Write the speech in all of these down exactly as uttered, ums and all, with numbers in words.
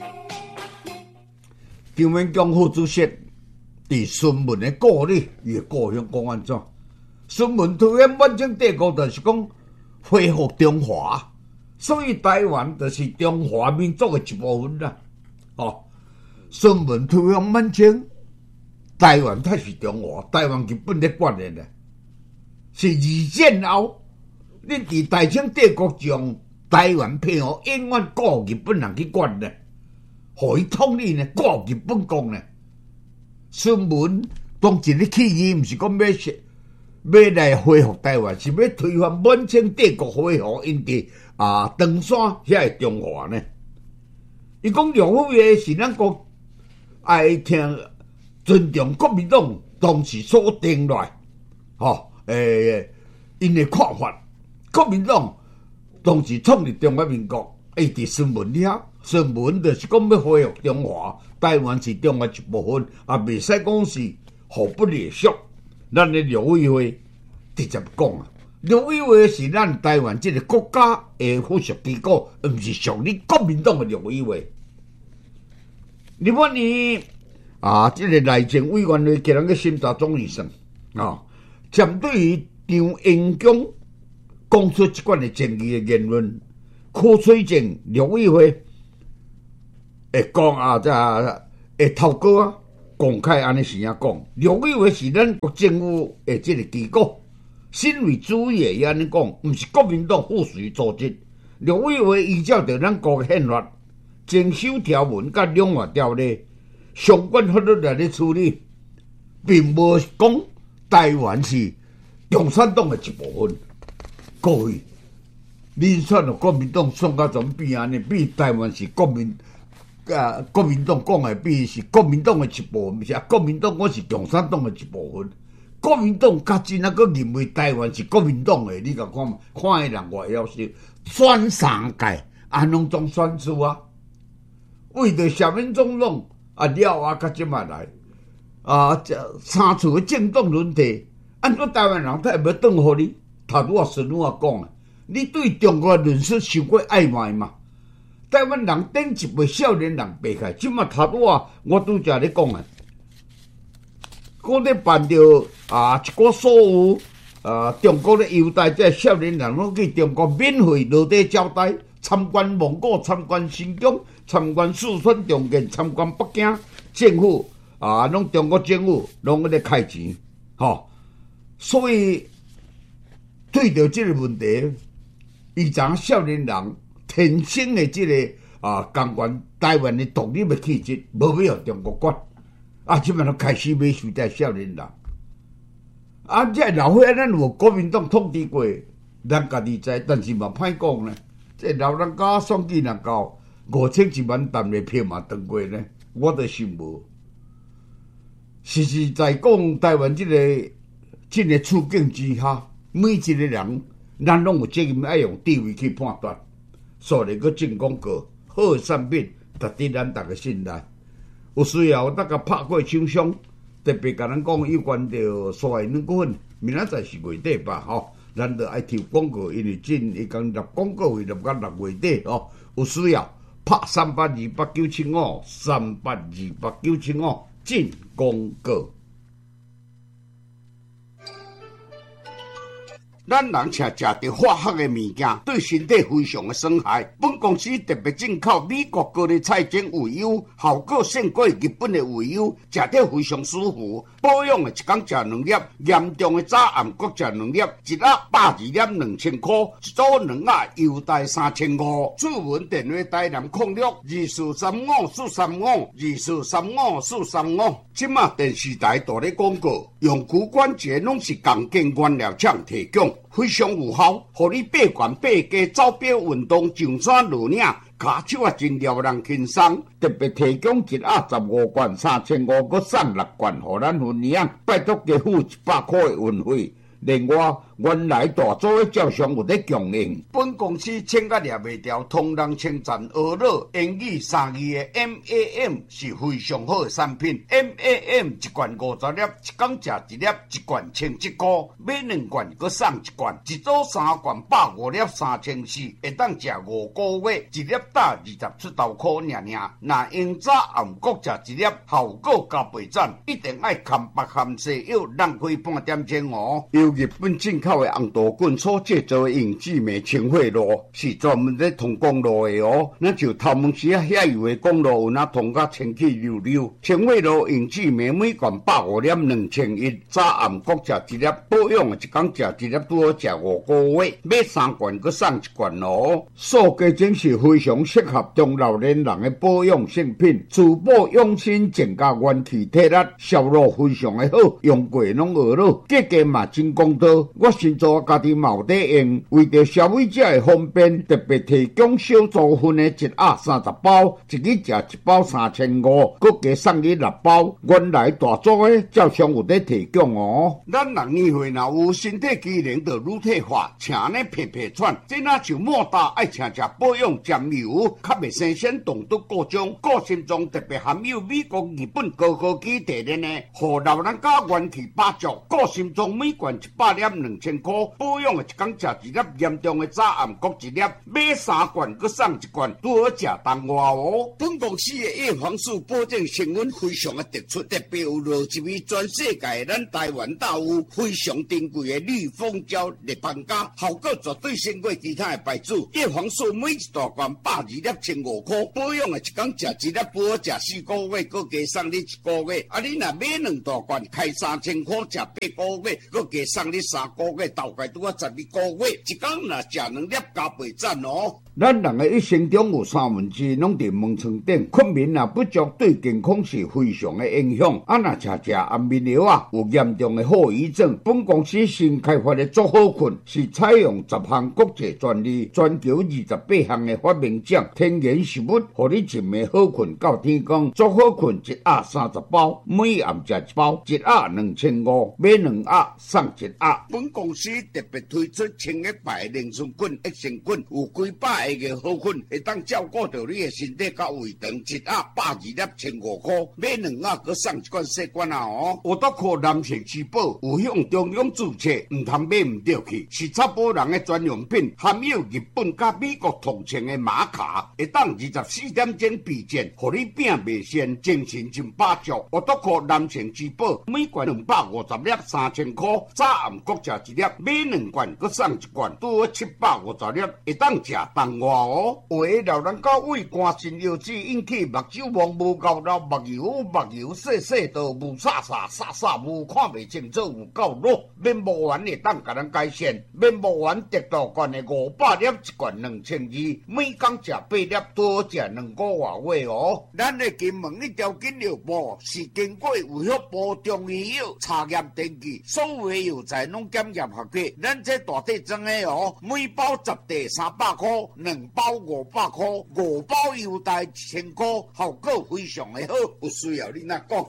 张文强副主席伫孙文的故里，伊的故乡讲安怎？孙文推翻满清帝国，就是讲恢复中华，所以台湾就是中华民族的一部分啦。哦，孙文推翻满清，台湾才是中华，台湾日本咧管的咧。是二战后，你伫大清帝国将台湾骗互永远顾日本人去管咧，互伊统治呢，顾日本讲呢。孙文当前的起义，毋是讲要是要来恢复台湾，是要推翻满清帝国，恢复因伫啊长山遐个中华呢。伊讲梁武爷是咱国爱听尊重国民党当时所定来，吼、哦。诶，因的看法，国民党当时创立中华民国，一直孙文遐，孙文就是讲要恢复中华，台湾是中华一部分，也袂使讲是互不隶属。咱的陆委会直接讲啊，陆委会是咱台湾这个国家的附属机构，毋是属于国民党的陆委会。日本呢啊，这个内政委员会今日去审查总预算啊。针对于张英强讲出即款的争议的言论，柯水正陆委会会讲啊，这会透过啊公开安尼是样讲，陆委会是咱国政府的这个机构，新为主义也安尼讲，毋是国民党附属组织。陆委会依照着咱国宪法、征收条文甲两岸条例相关法律来咧处理，并无讲台湾是共产党的一部分。各位，恁选了国民党选到怎变安尼？比台湾是国民啊，国民党讲的比是国民党的一部分，不是啊？国民党我是共产党的一部分。国民党较真啊，佫认为台湾是国民党的，你甲看，看的人外要是选三届，安拢总选出啊？为着小民总统啊了啊，甲即摆来。啊，这三次的政党轮替，按怎台湾人他会要转互你？头拄啊孙女啊讲啊，你对中国的论述太过暧昧嘛？台湾人顶一辈少年人白开，即马头拄啊，我拄则咧讲啊，我咧办着啊一个所有啊中国咧优待，这少年人拢去中国免费落地招待，参观蒙古，参观新疆，参观四川重建，参观北京政府。啊，拢中国政府拢咧开钱，吼、哦，所以对着这个问题，以前少年人天生的这个啊，感官台湾的独立的气质，无要中国管，啊，即摆都开始买收在少年人，啊，这老岁咱有国民党统治过，咱家己知，但是嘛歹讲呢，这老人家选举若到五千一万担的票嘛当过呢，我就信无。实实在讲，台湾这个这个处境之下，每一个人，咱拢有责任要用智慧去判断。所以个进广告，好产品值得咱大家信赖。有需要大家拍过厂商，特别甲咱讲有关着所谓两股份，明仔载是月底吧，吼，咱着爱抽广告，因为进伊讲入广告会入到六月底吼，有需要拍三八二八九七五，三八二八九七五。进广告，咱人吃食着化学的物件，对身体非常的损害。本公司特别进口美国高丽菜精鱼油，效果胜过日本的鱼油，食着非常舒服。保养的一工食两粒，严重的早暗各食两粒，一盒百二粒两千块，一组两盒优待三千五。主文电话台南控六二四三五四三五二四三五四三五。即马电视台大咧广告，用骨关节拢是钢筋原料厂提供。非常有效，互你八悬八低走表运动上山落岭，骹手啊真撩人轻松。特别提供一盒十五罐三千五，搁送六罐，互咱分享。拜托加付一百块的运费，另外原来大组的照常有咧供应。本公司请甲掠袂掉，同人称赞俄乐英语三字的 M A M 是非常好的产品。M A M 一罐五十粒，一工食一粒，一罐千一块，买两罐佮送一罐，一组三罐百五粒三千四，会当食五个月，一粒打二十出头块尔尔。若用早暗各食一粒，效果加倍赞，一定爱含白含西药，浪费半点钟哦。由日本进口的红豆棍所制造的永志美清血露，是专门咧通公路的哦。那就头毛时啊，遐油的公路有哪通甲清气溜溜。清血露永志美每罐百五粒两千一，早暗各食一粒，保养一工食一粒拄好食五个月，买三罐佮送一罐哦。素鸡精是非常适合中老年人的保养性品，滋补养生，增加元气体力，效果非常的好，用过拢学了，价格嘛真公道。我先做家己嘛有在用，为着消费者的方便，特别提供小组分的一盒三十包，一日食一包三千五，佮加送你六包。原来大组的照常有在提供哦。咱人年岁若有身体机能就乳退化，请呢皮皮喘，这若就莫大爱请食保养尖油，较袂生鲜动毒各种，个性中特别含有美国、日本高科技提炼的，互老人家元气八足。个性中每罐一百粒两千块，保养的一工食一粒，严重的早暗各一粒，买三罐佮送一罐，拄好食当外哦。本公司的叶黄素保证成分非常的突出，特别有落一味全世界咱台湾大有非常珍贵的绿蜂胶立邦加，效果绝对胜过其他的牌子。叶黄素每一大罐百二粒千五块，保养的一工食一粒，拄好食四个月，佮加送你一个月。啊，你若买两大罐，开三千块，食八个月，佮加送你三个月，大概拄啊十二个月，一工若食两粒加倍赞哦。咱人的一生中有三分之一拢伫门床顶，困眠若不足，对健康是非常的影响。啊，若食食安眠药啊，有严重的后遗症。本公司新开发的足好困，是采用十项国际专利，全球二十八项的发明奖，天然食物，互你一暝好困到天光。足好困一盒三十包，每暗食一包，一盒两千五，买两盒送一盒。本公司特别推出清液牌凝酸菌、益生菌，有几百个嘅好菌，会当照顾到你的身体甲胃肠。一盒百二粒千五块，买两盒佮送一罐细罐啊哦。我都靠男性之宝，有向中央注册，唔通买唔对去，是查甫人的专用品，含有日本甲美国同情的玛卡，会当二十四点钟避震，互你病袂先，精神真饱足。我都靠男性之宝，每罐两百五十粒，三千块，早暗各食一粒，买两罐佮送一罐，拄好七百五十粒，会当食当外哦。有的老人家胃肝肾腰子引起目睭望无够老，目睭目睭细细道，雾煞煞煞煞雾，看袂清楚，有够弱。面膜丸会当甲咱改善，面膜丸得到罐的五百粒，一罐两千二，每工食八粒，多食两个外月哦。咱的金门一条金药包是经过有效部中医药查验登记，所有的药材拢检验合格。咱这大体装的哦，每包十袋三百块，两包五百块，五包优待一千块，效果非常的好。有需要你哪讲？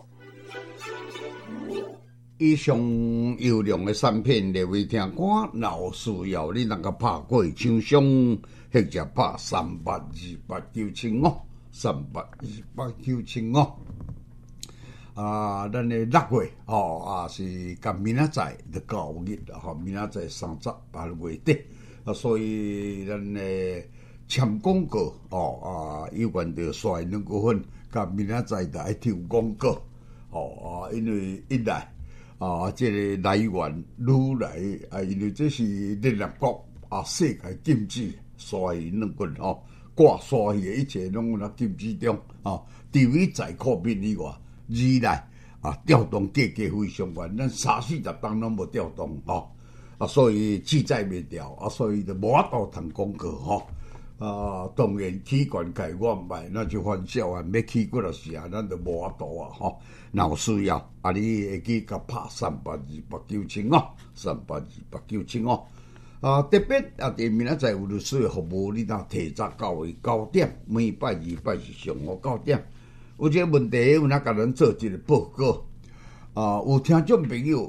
以上优良的产品，列位听歌，若有需要你能够拍过厂商，或者拍三八二八九七五，三八二八九七五。啊，咱的六月哦，啊是甲明仔载的九日吼，明仔载三十八月底，啊，所以咱的签广告哦啊，有关着刷两股份，甲明仔载来抽广告哦啊，因为一来啊，这个来源愈来啊，因为这是联合国啊世界禁止刷两股吼，挂刷的一切拢在禁止中啊，除非在酷面以外。二来啊，调动价格非常悬，咱三四十档拢无调动吼，啊，所以记载袂掉啊，所以就无法度通广告吼。啊，当然起管改我唔买，那就反笑啊，要起过就是啊，咱就无法度啊吼。若有需要啊，你会去甲拍三八二八九七五，三八二八九七五。啊，特别啊，伫明仔载有律师服务，你当提早到位九点，每拜二拜是上午九点。有一个问题，有哪甲咱做一个报告啊？有听众朋友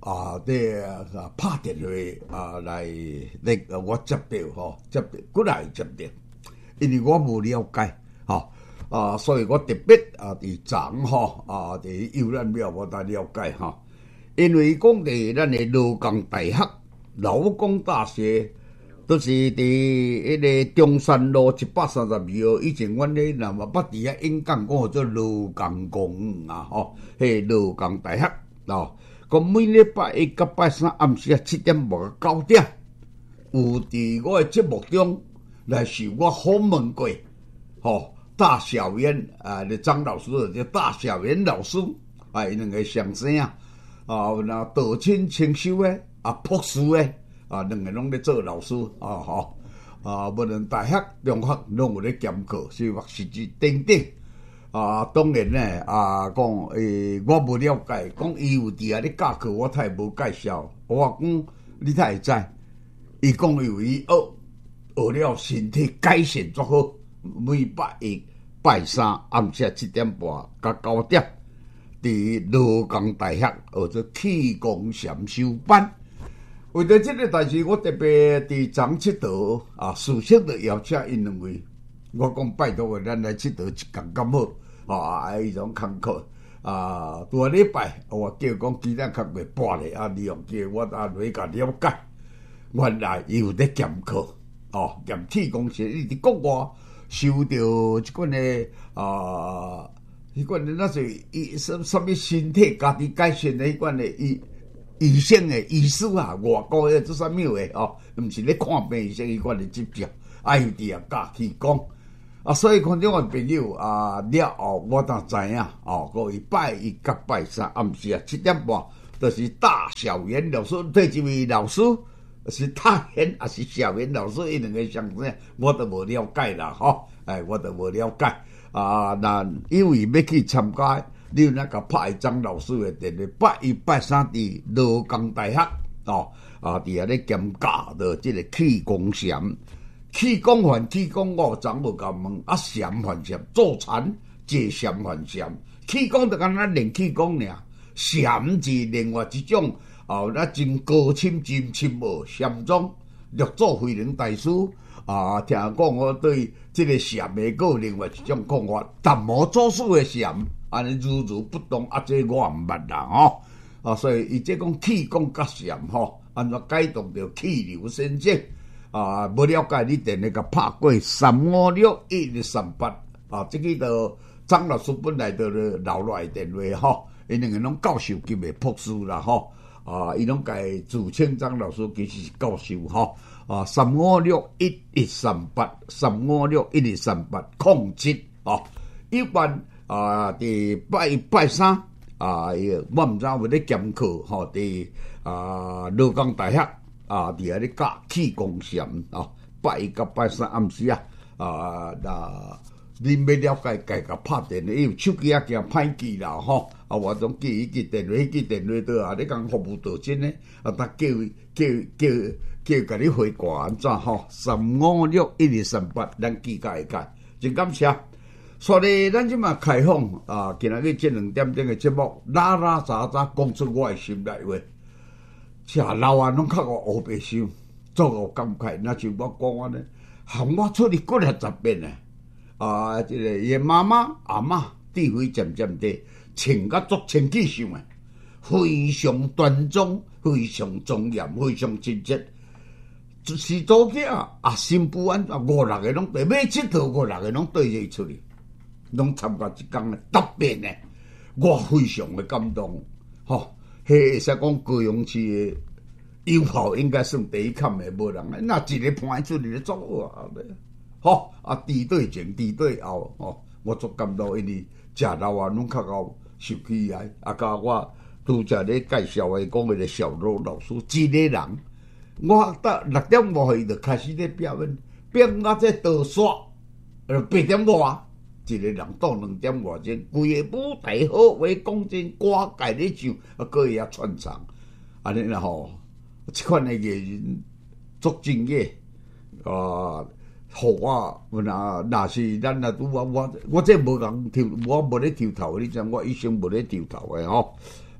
啊，这啊拍电话啊来来我接到吼，接到骨来接到，因为我无了解吼啊，所以我特别啊伫昨吼啊伫游览庙我才了解吼，因为讲伫咱的罗岗大学、劳工大学。都是伫迄个中山路一百三十二号，以前阮咧若嘛捌伫遐演讲，讲做罗岗公园啊，吼，迄罗岗大学哦。讲每礼拜一到拜三暗时啊七点半到九点，有伫我的节目中来受我访问过，吼，大小燕啊，咧张老师叫大小燕老师，啊，因两个相生啊，啊，那道亲清修诶，啊，博士诶。啊，两个拢咧做老师啊，吼啊，无论大学、中学拢有咧兼课，是或是之等等啊。当然呢，啊，讲诶，我无了解，讲伊有伫遐咧教课，我太无介绍。我讲你太会知，伊讲有伊学学了身体改善足好，每拜一、拜三暗时七点半到九点，伫罗岗大学学做气功禅修班。为着这个代志，我特别伫昨佚佗啊，事先的邀请因两位，我讲拜托诶，咱来佚佗一共咁好啊，迄种工课啊，多礼拜我叫讲鸡蛋较袂半咧啊，利用叫我啊来甲了解，原来伊有咧兼课哦，兼气功学，伊伫国外收到即款诶啊，迄款诶那是伊什什么身体家己改善诶迄款诶伊。医生诶医师啊，外国诶做啥物诶哦，毋是咧看病医生迄款诶执照，啊有伫啊教气功啊，所以看种诶朋友啊了后，我当知影哦，个礼拜一甲拜三暗时啊七点半，就是大小袁老师对这位老师是大袁还是小袁老师，伊两个相生，我都无了解啦吼，哎，我都无了解啊，那因为要去参加。你有那个拍张老师的电话，拜一拜三伫罗岗大学哦，啊，伫遐咧兼教的即个气功禅，气功还气功，我昨无甲问，啊禅还禅，坐禅坐禅还禅，气功就敢若练气功尔，禅是另外一种哦，那真高深真深奥禅宗，六祖慧能大师啊，听讲我对即个禅的个另外一种讲法，达摩祖师的禅。安尼如如不动，啊，这我毋捌啦吼，啊，所以伊这讲气功甲禅吼，安怎解动着气流生性啊？无了解你电那个拍过三五六一二三八啊，这个就张老师本来就留落来电话吼，因两个拢教授级的博士啦吼，啊，伊拢家自称张老师其实是教授吼，啊，三五六一二三八，三五六一二三八控制哦，一般。啊，伫拜一拜三啊，我毋知有咧兼课吼，伫啊罗岗大学啊，伫遐咧教气功禅啊，拜一到拜三暗时啊，啊那你要了解，家甲拍电话，因为手机啊惊歹记啦吼，啊我总记伊记电话，迄记电话倒啊，你讲服务道真诶，啊他叫叫叫叫甲你回挂安怎吼？三五六一二三八，咱记甲会解，真感谢。所以咱即马开放啊，今仔日这两点钟的节目，拉拉杂杂讲出我的心内话。吃老汉拢较我黑白想，做我感慨。那像我讲安尼，含我出去几廿十遍咧。啊，这个伊妈妈阿嬷智慧渐渐地，穿甲足清气上诶，非常端庄，非常庄严，非常亲切。就是做囝啊，新妇安怎五六个拢对，每佚佗五六个拢对伊出去。拢参加一工诶，特别呢，我非常的感动，吼，迄会使讲高雄市诶友好应该算第一坎诶，无人，那一个判出嚟做好啊，吼啊，猪队前，猪队后，吼，我足感动，因为食老啊拢较够受起来，啊，甲我拄则咧介绍诶，讲迄个小罗老师，一个人，我到六点五伊就开始咧表演，表演到这倒煞，呃，八点五啊。一个人到两点外钟，规个舞台好为讲真，歌界咧唱，啊，搁会遐串场，安尼啦吼，即款诶艺人足敬业啊，互我若若是咱若拄我我我这无共抽，我无咧抽头，你知我一生无咧抽头诶吼，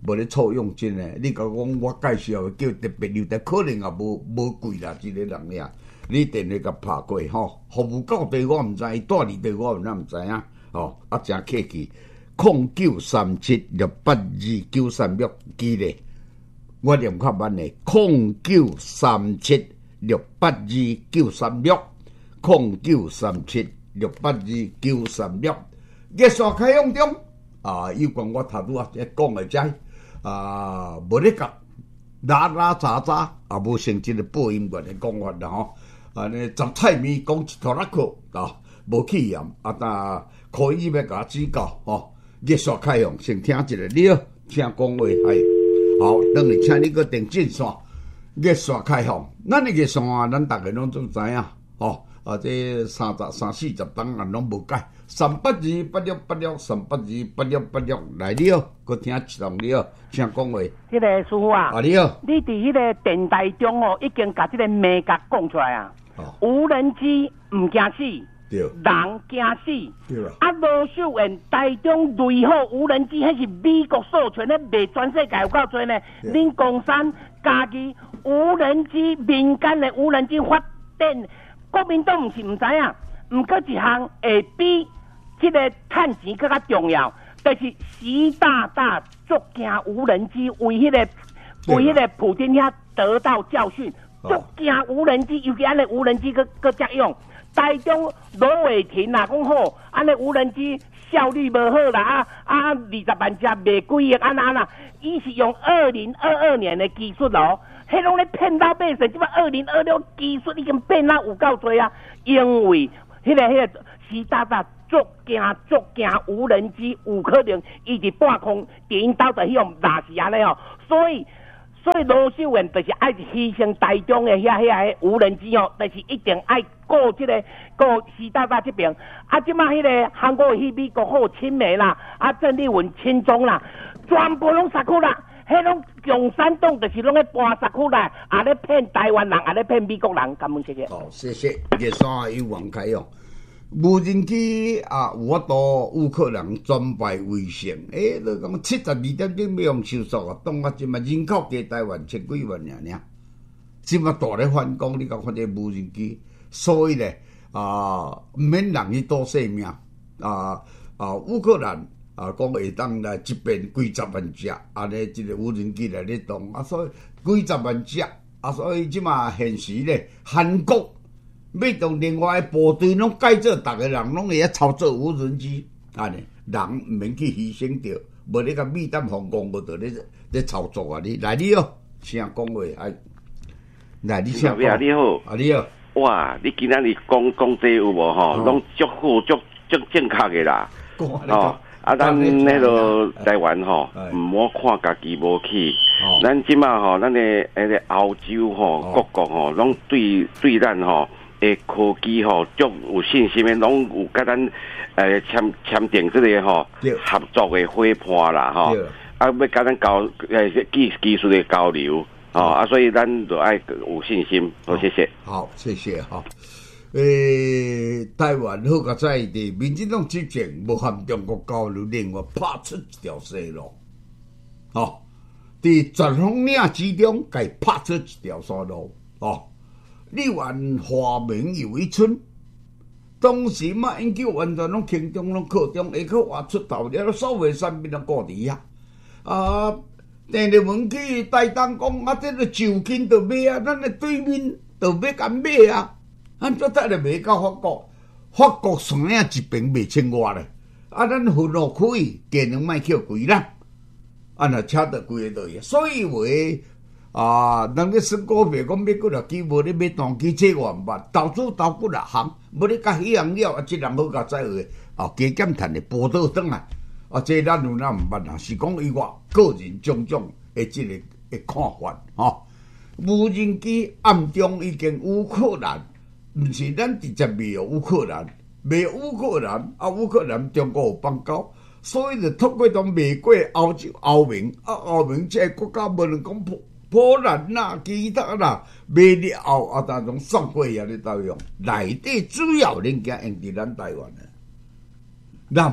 无咧错用真诶。你甲讲我介绍叫特别留台，可能也无无贵啦，一个人呀。你电话甲拍过吼，服务到地我毋知，伊带你地我毋知影哦，啊真客气。零九三七六八二九三六记咧，我念较慢诶，零九三七六八二九三六，零九三七六八二九三六。热线开用中啊，有关我头拄啊讲诶遮啊，无咧甲拉拉杂杂啊，无成真诶播音员诶讲法啦吼。安尼杂菜面讲一拖拉壳啊，无气焰啊，但可以要甲指教吼。热线开用，先听一个你好，请讲话系好，等下请你个电正线。热线开放，咱诶热线啊，咱逐个拢总知影吼。啊，这三十三四十档啊，拢无改。三八二八六八六，三八二八六八六，来你好，佮听一档你好，请讲话。 迄个师傅啊， 啊你好， 你伫迄个电台中哦，已经甲即个美角讲出来啊。哦、无人机唔惊死， 对， 人惊死。 对啦。 啊，罗秀燕台中雷号无人机，迄是美国授权咧，卖全世界有够多呢。恁公山家己无人机民间的无人机发电。国民党毋是毋知影，毋过一项会比这个趁钱更加重要，就是习大大足惊无人机，为迄、那个为迄个普京遐得到教训，足惊无人机，尤其安尼无人机个个遮用。台中罗伟霆啦讲好，安尼无人机效率无好啦，啊啊二十万只卖几亿安那啦，伊是用二零二二年的技术咯。迄拢咧骗老百姓，即摆二零二六技术已经变啦有够多啊！因为迄、那个迄、那个习大大足惊足惊无人机，有可能伊伫半空伫因兜着迄种垃圾安尼哦，所以所以罗秀燕就是爱牺牲台中的遐遐无人机哦，但、就是一定爱顾即、这个顾习大大这边。啊，即摆迄个韩国去美国好亲美啦，啊郑丽文亲中啦，全部拢杀去啦。迄种共产党就是拢咧搬杀区来，也咧骗台湾人，也咧骗美国人，感恩谢谢。 好，谢谢。热线有王开用，无人机啊，有法度乌克兰专败为胜。诶、欸，你讲七十二点钟要用收束啊，当啊，即嘛人口加台湾千几万尔尔，即嘛大咧反攻，你讲看这无人机，所以咧啊，毋免人去赌性命啊啊，乌克兰。啊，讲会当来一边几十万只，安尼即个无人机来咧动，啊，所以几十万只，啊，所以即马现时咧，韩国要同另外的部队拢改做，逐个人拢会晓操作无人机，安尼人毋免去牺牲着，无你甲美丹防空无得咧咧操作啊！你来你好，请讲话，哎，来你请讲。 你好， 啊你好， 哇，你今仔日讲讲这有无吼？拢足好足足正确的啦，哦。啊，咱迄个台湾吼，毋好看家己无起。咱即马吼，咱的迄个欧洲吼，各国吼，拢对对咱吼的科技吼，足有信心的，拢有甲咱诶签签订即个吼合作的伙伴啦，吼。啊，要甲咱交诶技技术的交流，哦，啊，所以咱就爱有信心。好，谢谢。 好，谢谢哈。诶、欸，台湾好个在地，民进党执政无含中国交流，另外拍出一条生路，哦，伫全方领之中，该拍出一条生路，哦，你玩华明有一村，当时马英九完全拢轻中拢靠中，下口话出头了，所谓产品拢过伫啊，啊，电力门去台东讲啊，这个就近就买啊，咱的对面就要敢买啊。咱做得来卖到法国，法国山影一平卖千外咧，啊，咱分落开，价能卖扣贵啦，啊，若车得贵个落去，所以话啊，人咧算股票讲买几落机，无咧买单机这万万，投资投几落行，无咧甲迄样了，啊，即人好甲再话，啊，加减赚的报倒转来，啊，这咱有哪毋捌啊？是讲伊我个人种种的即个的看法，吼、哦，无人机暗中已经乌克兰。毋是咱直接卖乌克兰，卖乌克兰啊！乌克兰中国有邦交，所以就透过当卖过欧洲、欧盟啊，欧盟这个国家无能讲波波兰啦、其他啦，卖了后啊，当中送过遐咧作用，内底主要零件用伫咱台湾诶，咱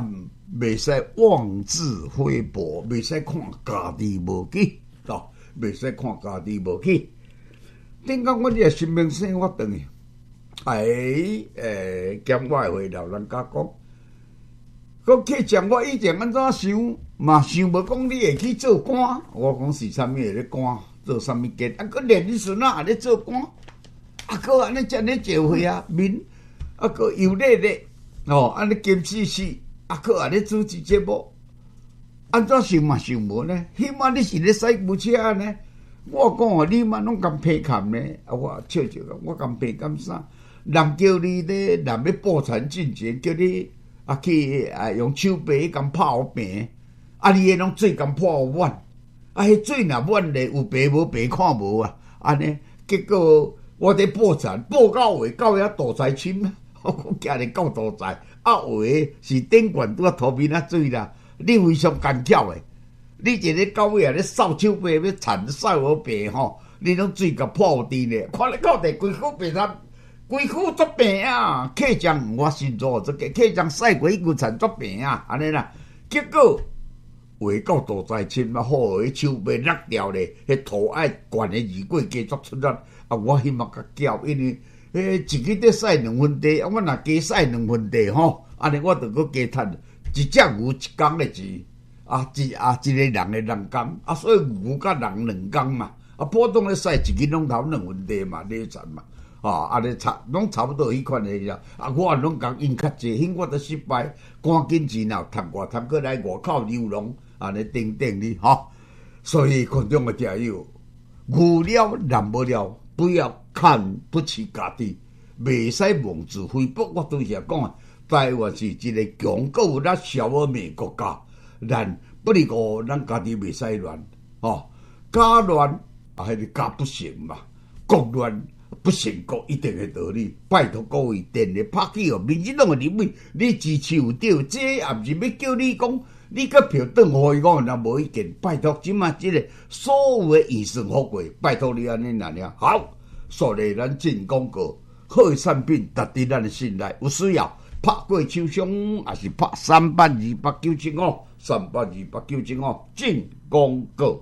袂使妄自菲薄，袂使看家己无起，哦，袂使看家己无起。顶讲我这新明生我等于，哎诶，兼我会老人家讲，佮去讲我以前安怎想，嘛想无讲你会去做官，我讲是啥物会咧官，做啥物结，啊，佮连你孙仔也咧做官，啊，佮安尼遮尼社会啊面，啊，佮优咧咧，哦，安尼金死死。啊，佮安尼主持节目，安怎想嘛想无呢？起码你是咧驶牛车呢？我讲哦，你嘛拢咁批砍呢？啊，我笑笑个，我咁批砍啥？人叫你咧，人要破产进前，叫你啊去啊用手背咁泡平，啊你诶拢水咁破碗，啊迄水若碗咧有白无白看无啊，安尼结果我伫破产，破到尾到遐大财亲啊，我今日到大财。啊，有诶是顶悬拄啊涂面啊水啦，你非常干巧诶。你一日到尾啊咧扫手背要铲扫好白吼，你拢水甲破地咧，看你到底规副白衫，规副作病啊！客将我先做这个，客将晒过一股铲作病啊，安尼啦。结果话到大财亲嘛，好诶手背落掉咧，迄涂爱悬诶二过加作出来，啊我迄嘛甲叫，因为。诶，一日得晒两分地，啊，我若加晒两分地吼，安尼我着搁加趁一只牛一工诶钱，啊，一啊一个人诶两工，啊，所以牛甲人两工嘛，啊，普通咧晒一日拢头两分地嘛，咧赚嘛，啊，安尼差拢差不多迄款诶啦，啊，我拢讲因较济，因我都失败，赶紧钱后趁外趁过来外口流浪，安尼等等哩吼，所以群众诶加油，有了难无了。不要看不起家己，袂使妄自菲薄。我拄则讲啊，台湾是一个强国咱小而美国家，咱不离个咱家己袂使乱哦。家乱啊，迄个家不成嘛，国乱不成国一定嘅道理。拜托各位，电力拍起哦，民进党嘅立委，你支持有对，这也毋是要叫你讲，你个票转互伊讲，若无意见，拜托，即马即个所有嘅医生富贵，拜托你安尼哪样好？所以咱进广告，好嘅产品值得咱嘅信赖，有需要拍过手商，还是拍三八二八九七五，三八二八九七五进广告。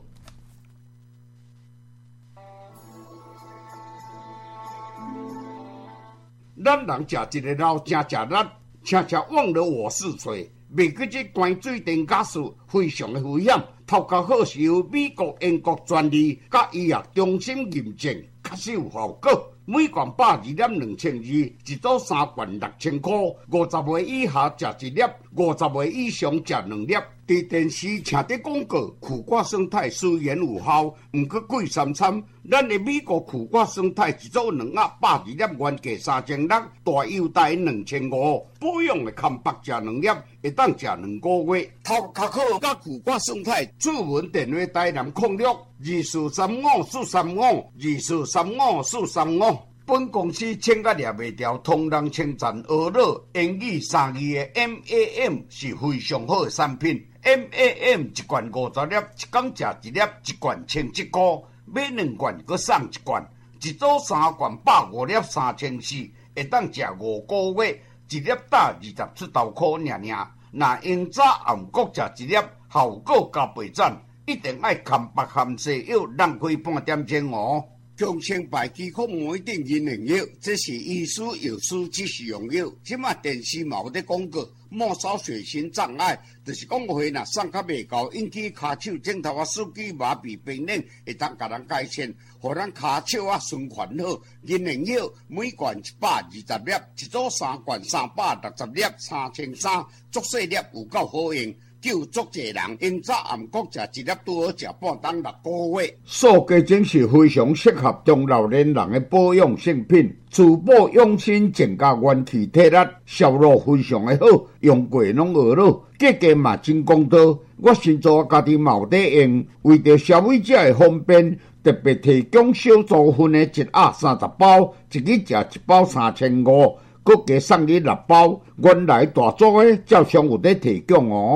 咱人食一个老，真食力，请请忘了我是谁。未记这关水电假使非常的危险，头壳好是由美国、英国专利，甲医药中心认证，确实有效果。每罐百二粒两千二，一组三罐六千块。五十岁以下食一粒，五十岁以上食两粒。伫电视请的广告，苦瓜生态虽然有效，毋过贵三餐。咱的美国苦瓜生态一组两盒百二粒，原价三千六，大优待两千五。保养的康白食两粒，会当食两个月。头壳好甲苦瓜生态，主文电话台南控六二四三五四三五二四三五四三五。本公司请甲掠袂掉，同人称赞俄乐英语三字的 M A M 是非常好的产品。M A M 一罐五十粒，一工食一粒，一罐千七块，买两罐佮送一罐，一组三罐百五粒三千四，会当食五个月，一粒打二十出头块尔尔。若用早暗国食一粒，效果加倍赞，一定爱含白含西药，浪费半点钟哦。强生白肌壳膜一定银两药，这是医师药师只是用药。即马电视嘛有咧广告，末梢血型障碍，就是讲话若送较袂够，引起骹手指头啊、手机麻痹、病冷，会当甲人改善，互咱骹手啊循环好。银两药每罐一百二十粒，一组三罐三百六十粒，三千三，足细粒有够好用。救足侪人，因早暗国食一粒拄好食半当六个月。塑胶精是非常适合中老年人的保养性品，除保养心增加元气体力，效果非常的好，用过拢学了，价格嘛真公道。我先做家己嘛有在用，为着消费者的方便，特别提供小组分的一盒三十包，一日食一包三千五，佮加送你六包。原来大组的照常有在提供哦。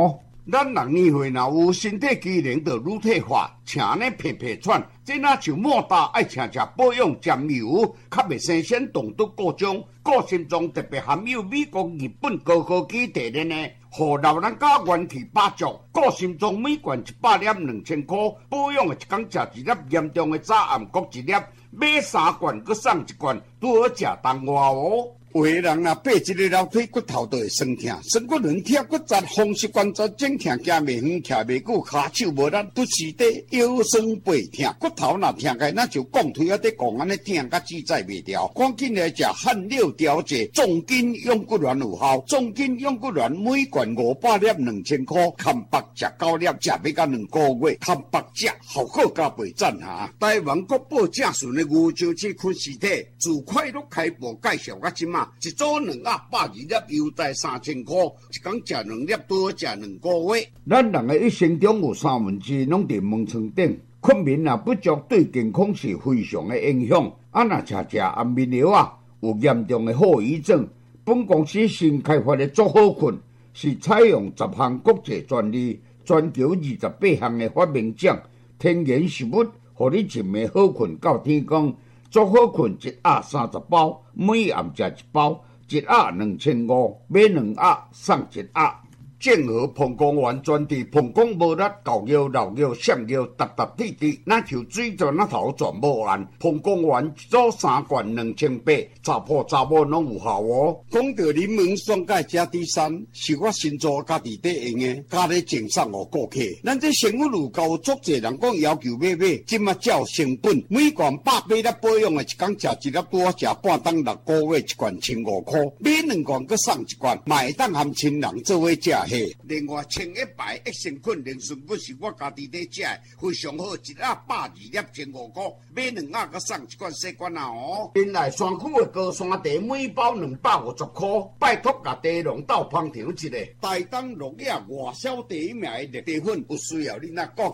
咱人年岁若有身体机能就乳退化，请呢皮皮喘，这若像莫大爱请食保养沾油，较袂生鲜动毒各种，个性中特别含有美国、日本高科技提炼的，互老人家元气百足。个性中每罐一百粒两千块，保养的一工食一粒，严重的早暗各一粒，买三罐佮送一罐，拄好食当外哦。有的人若爬一个楼梯，骨头就会酸痛，酸骨软痛、骨折、风湿关节整痛，行袂远，徛袂久，骹手无力，不时地腰酸背痛，骨头若痛开，那就讲腿啊在讲安尼痛，甲自在袂调。赶紧来食汗六调节，重筋养骨丸有效。重筋养骨丸每罐五百粒，两千块，看白食九粒，食要到两个月，看白食效果加倍赞哈。台湾国宝正顺的牛樟翅昆尸体，自快乐开播介绍到今嘛。一组两百百二粒，优待三千块，一工食两粒，多好食两个月。咱人的一生中有三分之拢伫门床顶，困眠啊不足对健康是非常的影响。啊，若食食安眠药啊，有严重的后遗症。本公司新开发的足好困，是采用十项国际专利，全球二十八项的发明奖，天然食物，互你一暝好困到天光。足好困一盒三十包，每暗食一包，一盒两千五，买两盒送一盒。正和膀胱丸专治膀胱无力、狗腰、老腰、闪腰、达达滴滴，那就水在那头全无完。膀胱丸一组三罐两千八，查甫查某拢有效哦。讲到柠檬酸钙加 D 三，是我新做家己底用的，加咧赠送互顾客。咱这生活路高，足侪人讲要求买买，即马照成本，每罐百八粒保养的，一工食一粒多食半当六个月，一罐千五块，买两罐佮送一罐，买当含亲人做伙食。另外，清一白益生菌灵顺骨是我家己在食的，非常好，一盒百二粒千五块，买两盒佮送一罐细罐啊哦。原来山区的高山茶每包两百五十块，拜托甲茶农斗捧场一下。台东落叶外销第一名的茶粉，有需要你哪讲？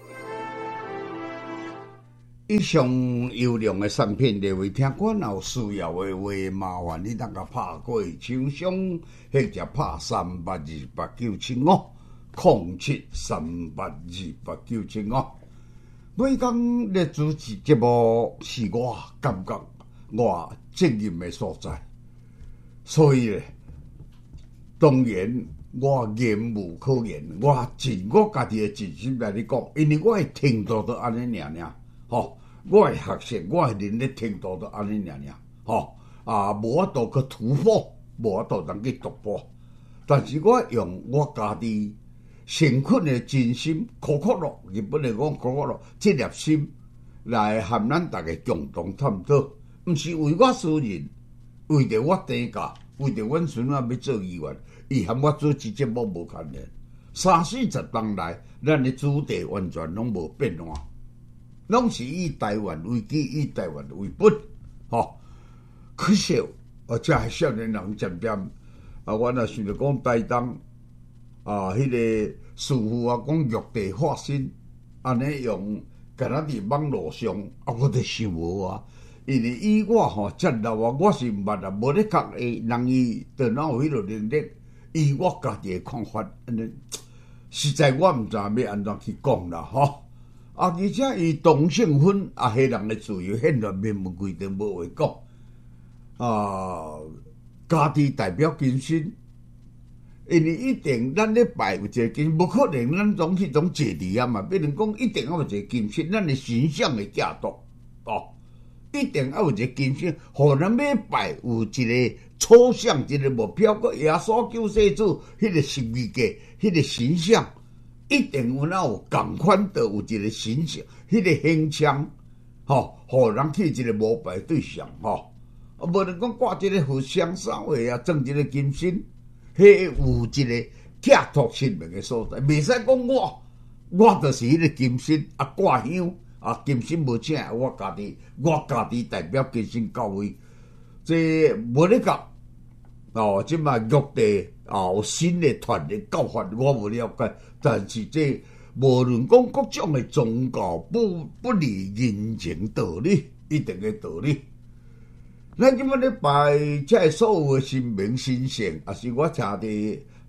以上优良的产品，各位听官有需要的话，麻烦你当个拍过厂商，或者拍三八二八九七五，零七三八二八九七五。每讲咧主持节目，是我感觉我责任的所在，所以咧，当然我言无可言，我尽我家己的真心来你讲，因为我的程度都安尼尔尔，吼。我的学习，我的能力程度都安尼尔尔，吼啊，无法度去突破，无法度通去突破。但是我用我家己诚恳的真心，可可乐，日本来讲可可乐，这粒心来和咱大家共同探讨，毋是为我私人，为着我地价，为着阮孙仔要做议员，伊和我做这节目无关联。三四十年来，咱的主题完全拢无变化。拢是以台湾为基，以台湾为本，吼、哦。可惜，而且还少年人渐渐，啊，我若想着讲台东，啊，迄、那个师傅啊，讲玉帝化身，安尼用，敢若伫网络上，啊，我就想无啊。因为以我吼遮老啊，我是捌啊，无咧讲诶，人伊电脑有迄落能力，以我家己诶看法，安尼，实在我毋知要安怎去讲啦，吼、哦。啊！而且伊同性婚啊，黑人的自由宪法明文规定无话讲。啊，家己代表金身，因为一定咱咧拜有一个金，无可能咱总迄种坐地啊嘛。比如讲，一定要有一个金身，咱的形象的架构哦，一定要有一个金身，互人要拜有一个抽象一个目标，个耶稣救世主迄个十字架，迄个形象。一定有那有共款的有一个形象，迄、那个形象，吼，互人去一个膜拜对象，吼，啊，无能讲挂一个互相稍微啊，装一个金身，迄有一个寄托生命的所在，袂使讲我，我就是迄个金身啊，挂香啊，金身无请我家己，我家己代表金身教会，这无咧讲。哦，即嘛玉帝哦，有新的传的教法，我无了解。但是这无论讲各种的宗教，不不离人情道理，一定的道理。咱即马咧拜，即所有的神明神圣，也是我听伫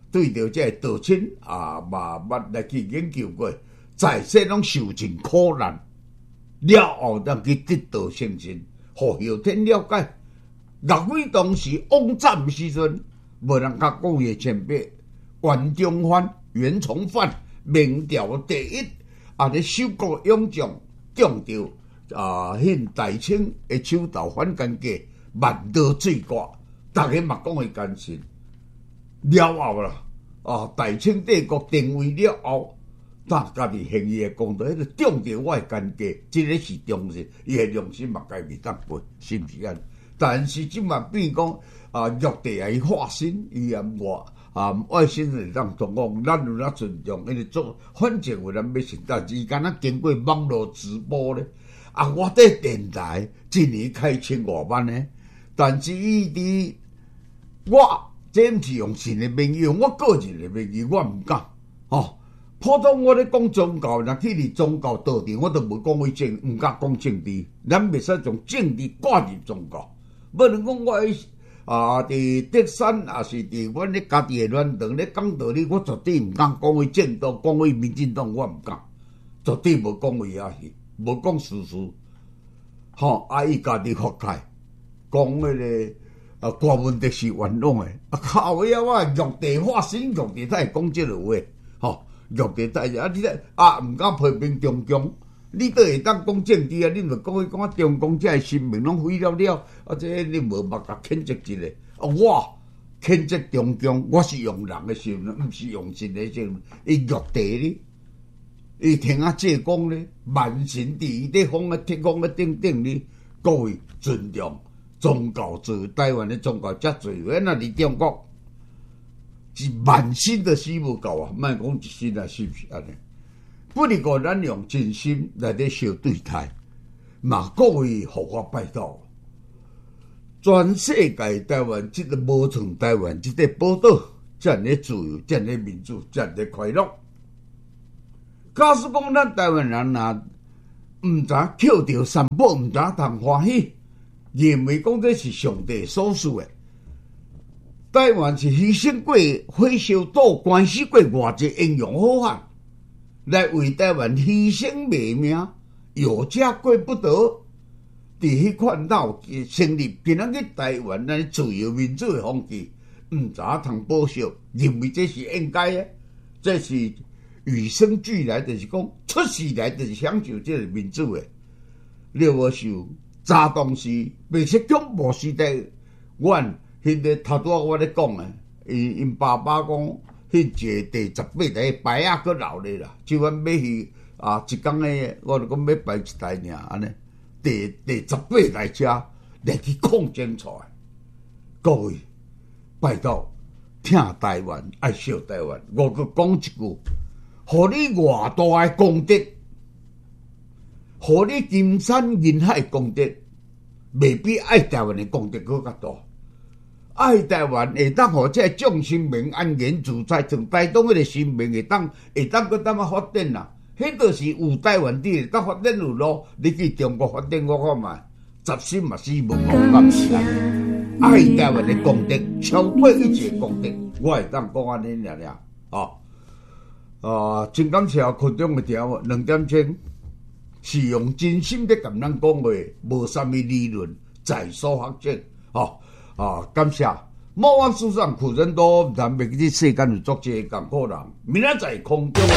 对着这道亲啊，慢慢来去研究过，在世拢受尽苦难，了后当去得道成仙，互后天了解。岳飞当时王战时阵，无人甲讲伊前辈袁中范、袁崇范，明朝第一啊！咧守国勇将，中着啊，迄大清的手头反间计，万刀碎挂，大家嘛讲伊奸臣。了后啦，啊，大清帝国定位了后，大家己行义的功德，迄个中着我的奸计，即个是忠心，伊的良心嘛，家己当背，是毋是安？但是即嘛变讲啊，玉帝啊，伊化身，伊也我啊，外星人当同讲，咱有哪尊重，因为做，反正有人要信，但是伊敢若经过网络直播咧，啊，我伫电台一年开千外万呢，但是伊伫我。这毋是用神的名义，用我个人的名义，我毋敢。吼、哦，普通我咧讲宗教，若去伫宗教道场，我都无讲为政，毋敢讲政治。咱袂使从政治挂入宗教。无能讲我啊，伫德山，也是伫阮咧家己的乱堂咧讲道理，我绝对毋敢讲为政党，讲为民进党，我毋敢，绝对无讲为遐去，无讲事实。吼、哦，啊，伊家己发开，讲迄个。啊，郭文德是冤枉诶！啊，靠呀！我玉帝化身，玉帝才会讲即个话，吼！玉帝才啊，你咧啊，毋敢批评中共，你都会当讲政治啊？你著讲伊讲中共这生命拢毁了了，啊，这你无目甲谴责一个？啊，我谴责中共，我是用人诶心，毋是用神诶心。伊玉帝咧，伊听啊这讲咧，万神伫伊咧放咧铁公咧顶顶咧，各位尊重。宗教做台湾的宗教遮侪，原来伫中国是万心都死无够啊！莫讲一心啊，是毋是安尼？不如讲咱用真心来咧相对待，嘛各位互我拜祷，全世界台湾即个无像台湾即个宝岛，遮尔自由，遮尔民主，遮尔快乐。假使讲咱台湾人若毋知捡着三宝，毋知通欢喜。认为讲这是上帝所赐的，台湾是牺牲过火烧岛，关死过偌济英勇好汉，来为台湾牺牲卖命，有家过不得。伫迄款闹成立，今仔日台湾咱自由民主的风气，毋知通保守，认为这是应该的，这是与生俱来，就是讲出世来就是享受这个民主的，你无受。早当时白色恐怖时代，阮迄个头拄仔我咧讲诶，因因爸爸讲，迄一个第十八台牌仔佫留咧啦，就阮买去啊一工诶，我就讲要摆一台尔安尼，第第十八台车来去抗争出来。各位，拜托，听台湾，爱惜台湾。我佫讲一句，互你偌大诶功德。互你金山银海功德，未比爱台湾的功德佫较大。爱台湾会当互这众生命安然自在，从台东迄个生命会当会当佫当啊发展啦。迄就是有台湾地，当发展有路，你去中国发展我看卖，十心嘛死无讲咁是安。爱台湾的功德超过一切功德，我会当讲安尼尔尔哦。啊，真感谢群众的条两点钟。是用真心的跟咱讲话，无啥物理论，在所学证。哦啊，感谢莫忘书上苦人多，咱别去世间有作这艰苦人，明仔载空中。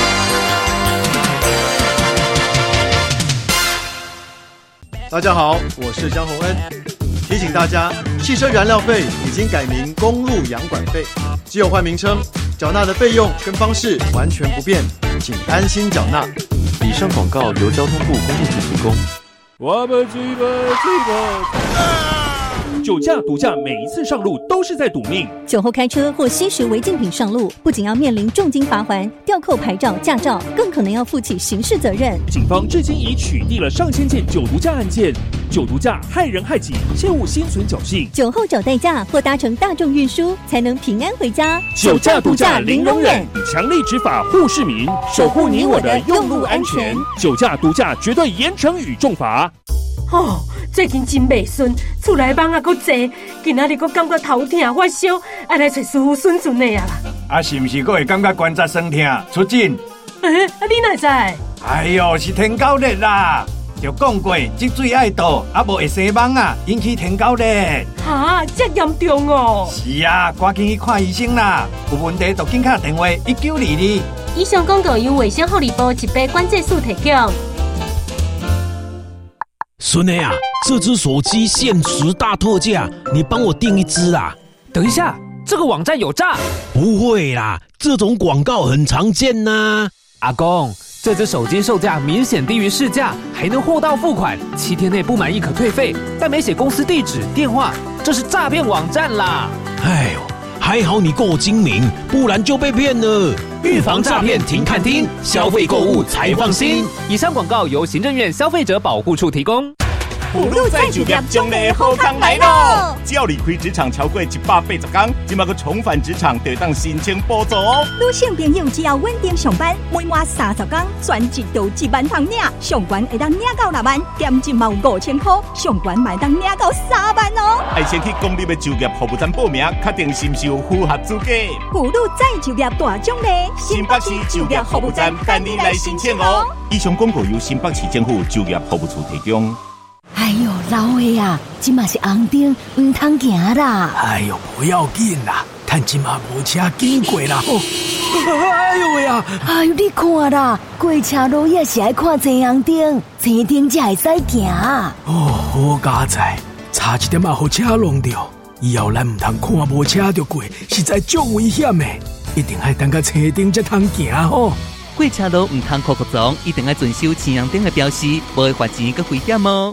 大家好，我是江宏恩，提醒大家，汽车燃料费已经改名公路养管费，只有换名称，缴纳的费用跟方式完全不变，请安心缴纳。以上广告由交通部公路局提供。 我们举个举个，酒驾、毒驾，每一次上路都是在赌命。 酒后开车或吸食违禁品上路，不仅要面临重金罚锾、吊扣牌照、驾照，更可能要负起刑事责任。 警方至今已取缔了上千件酒毒驾案件。酒毒驾害人害己，切勿心存侥幸。 酒后找代驾或搭乘大众运输，才能平安回家。 酒驾、毒驾零容忍，以强力执法护市民，守护你我的用路安全。酒驾、毒驾绝对严惩与重罚。 哦，最近真袂顺，厝内蚊仔阁济，今仔日阁感觉头痛发烧，爱来找师傅顺顺的啊啦。 啊，是毋是佫会感觉关节酸痛、出疹？ 诶、啊，你哪知？ 哎呦，是天狗热啦！就讲过，积水爱倒，啊无会生蚊啊，引起天狗热。 哈，这严重哦！ 是啊，赶紧去看医生啦！有问题就紧打电话一九二二。 以上广告由卫生福利部一百关节素提供。 孙女啊，这只手机限时大特价，你帮我订一只啊！ 等一下，这个网站有诈？ 不会啦，这种广告很常见呐、 啊。阿公，这只手机售价明显低于市价，还能货到付款，七天内不满意可退费，但没写公司地址、电话，这是诈骗网站啦！ 哎呦，还好你够精明，不然就被骗了。预防诈骗，停看听，消费购物才放心。 以上广告由行政院消费者保护处提供。 葫芦再就业奖励好康来咯！只要离开职场超过一百八十天，即马个重返职场就当申请补助哦。 女性朋友只要稳定上班，每满三十天，全职都一万通领，上悬会当领到六万，减一毛五千块，上悬买当领到三万哦。 爱先去公立的就业服务站报名，确定是不是有符合资格。 葫芦再就业大奖励， 新北市就业服务站等你来申请哦。以上广告由新北市政府就业服务处提供。 哎呦，老岁啊，今嘛是红灯，唔通行啦。 哎呦，不要紧啦，但今嘛无车经过啦。哦，哎呦喂啊！ 哎呦，你看啦，过车路也是爱看青红灯，青灯才会使行。 哦，好佳哉，差一点啊，互车弄掉。以后咱唔通看无车就过，实在足危险的，一定爱等个青灯才通行吼。 过车路唔通靠靠撞，一定要遵守青红灯的标示，无会罚钱佮危险哦。